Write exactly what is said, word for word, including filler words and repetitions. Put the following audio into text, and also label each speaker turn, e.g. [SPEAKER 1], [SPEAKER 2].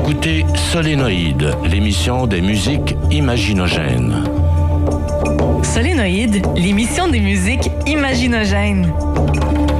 [SPEAKER 1] écoutez Solénoïde, l'émission des musiques imaginogènes.
[SPEAKER 2] Solénoïde, l'émission des musiques imaginogènes.